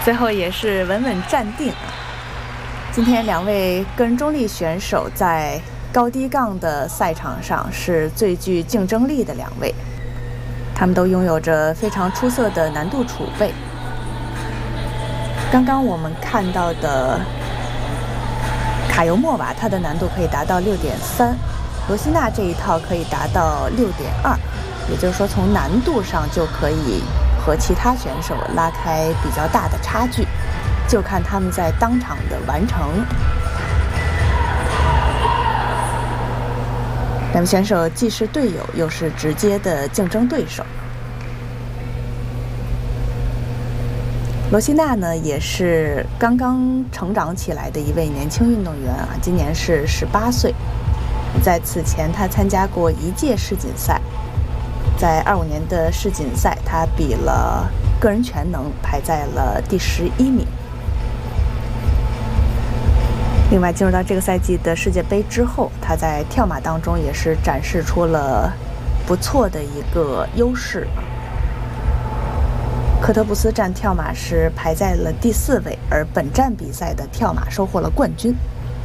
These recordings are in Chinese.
最后也是稳稳站定啊。今天两位个人中立选手在高低杠的赛场上是最具竞争力的两位，他们都拥有着非常出色的难度储备。刚刚我们看到的卡尤莫娃，它的难度可以达到6.3，罗西娜这一套可以达到6.2，也就是说从难度上就可以和其他选手拉开比较大的差距，就看他们在当场的完成。两位选手既是队友，又是直接的竞争对手。罗西娜呢，也是刚刚成长起来的一位年轻运动员啊，今年是18岁。在此前，他参加过1届世锦赛，在25年的世锦赛，他比了个人全能，排在了第11名。另外，进入到这个赛季的世界杯之后，他在跳马当中也是展示出了不错的一个优势。科特布斯站跳马是排在了第4位，而本站比赛的跳马收获了冠军。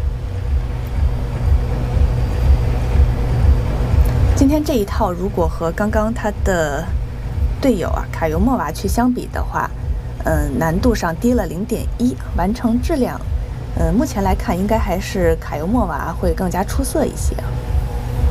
今天这一套如果和刚刚他的队友卡尤莫娃去相比的话，难度上低了0.1，完成质量，目前来看应该还是卡尤莫娃会更加出色一些。